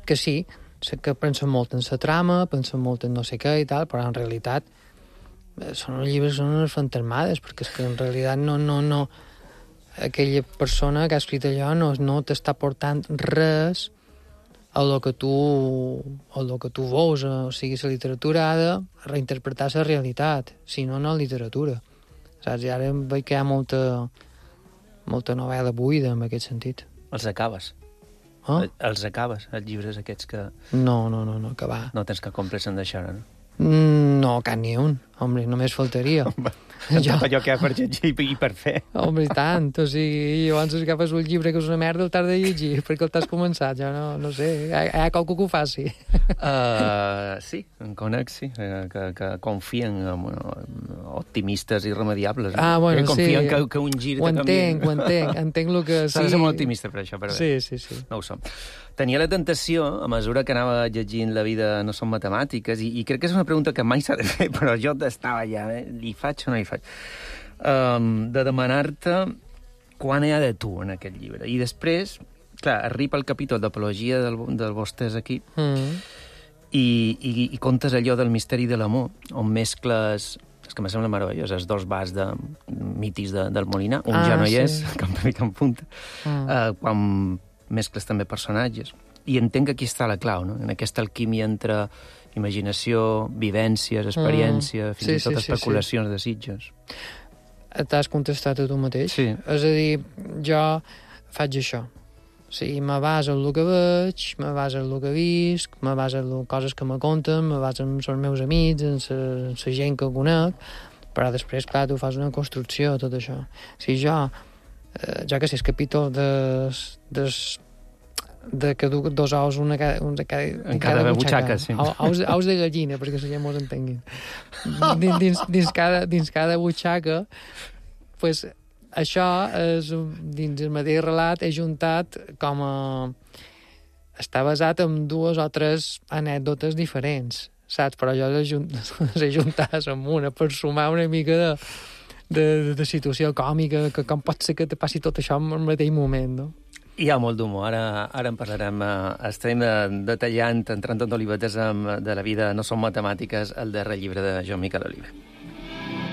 que sí, sé que pensen molt en la trama, pensen molt en no sé què i tal, però en realitat són els llibres, són unes fantasmades, perquè és que en realitat no aquella persona que ha escrit allò no t'està portant res a lo que tu veus, o sigui, la literatura ha de reinterpretar la realitat, si no, no literatura. Saps? I ara veig que hi ha molta novel·la buida en aquest sentit. Els acabes. Els acabes, els llibres aquests que... No, que va. No tens cap complex en deixar-ho, no? No, cap ni un. Hombre, només faltaria. Allò que hi ha per llegir i per fer. Hombre, i tant. O sigui, llavors agafes un llibre que és una merda, el t'has de llegir, perquè el t'has començat. Jo no sé, hi ha qualcú que ho faci. Sí, en conec, sí, que confien en optimistes irremediables. Bueno, confien sí. que un gir... Ho entenc el que... S'ha de ser molt optimista per això, però bé. Sí. No ho som. Tenia la tentació, a mesura que anava llegint La vida no són matemàtiques, i crec que és una pregunta que mai s'ha de fer, però jo estava allà, li faig o no li faig, de demanar-te quan hi ha de tu en aquest llibre. I després, clar, arriba el capítol d'apologia del vostès aquí, i contes allò del misteri de l'amor, on mescles... És que me sembla meravellós, els dos bars de mítics del Molinar, un ja no hi és, que en punta, quan mescles també personatges. I entenc que aquí està la clau, no? En aquesta alquímia entre imaginació, vivències, experiència, fins i tot especulacions, desitjos. T'has contestat a tu mateix? Sí. És a dir, jo faig això. O sigui, me baso en el que veig, me baso en el que visc, me baso en les coses que me conten, me baso en els meus amics, en la gent que conec, però després, clar, tu fas una construcció, tot això. O sigui, jo que sé, el capítol de que duc dos ous en cada butxaca. Sí. Ous de gallina, perquè la gent mos entengui. Dins cada butxaca, pues, això és, dins el mateix relat, he juntat com a... Està basat en 2 o 3 anècdotes diferents, saps? Però jo les he juntat en una per sumar una mica de situació còmica, que com pot ser que te passi tot això en el mateix moment, no? Hi ha molt d'humor, ara en parlarem. Estem detallant, entrant en olivetes de La vida no són matemàtiques, el darrer llibre de Joan Miquel Oliver.